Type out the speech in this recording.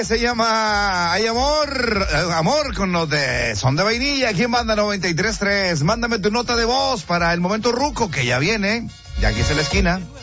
que se llama Hay Amor, Amor con los de Son de Vainilla. ¿Quién manda 93.3? Mándame tu nota de voz para el momento ruco que ya viene, ya aquí es en la esquina.